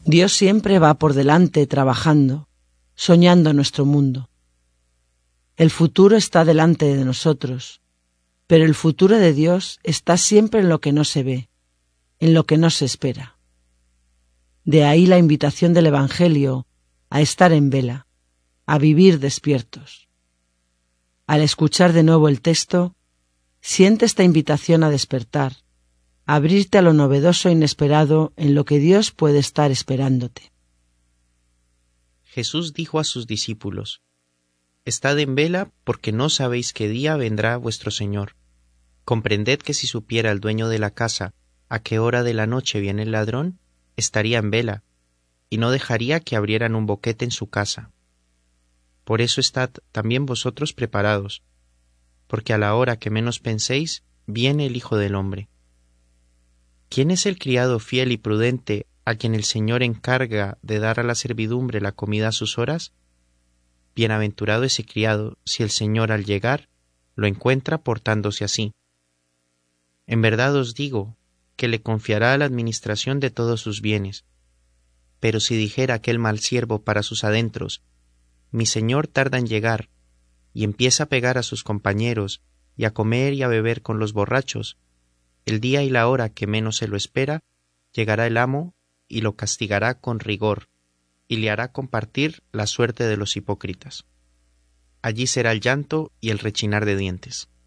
Dios siempre va por delante trabajando, soñando nuestro mundo. El futuro está delante de nosotros, pero el futuro de Dios está siempre en lo que no se ve, en lo que no se espera. De ahí la invitación del Evangelio a estar en vela, a vivir despiertos. Al escuchar de nuevo el texto, siente esta invitación a despertar, a abrirte a lo novedoso e inesperado en lo que Dios puede estar esperándote. Jesús dijo a sus discípulos: Estad en vela, porque no sabéis qué día vendrá vuestro Señor. Comprended que si supiera el dueño de la casa a qué hora de la noche viene el ladrón, estaría en vela, y no dejaría que abrieran un boquete en su casa. Por eso estad también vosotros preparados, porque a la hora que menos penséis, viene el Hijo del Hombre. ¿Quién es el criado fiel y prudente a quien el Señor encarga de dar a la servidumbre la comida a sus horas? Bienaventurado ese criado, si el Señor al llegar lo encuentra portándose así. En verdad os digo que le confiará la administración de todos sus bienes. Pero si dijera aquel mal siervo para sus adentros: mi Señor tarda en llegar, y empieza a pegar a sus compañeros y a comer y a beber con los borrachos, el día y la hora que menos se lo espera, llegará el amo y lo castigará con rigor, y le hará compartir la suerte de los hipócritas. Allí será el llanto y el rechinar de dientes.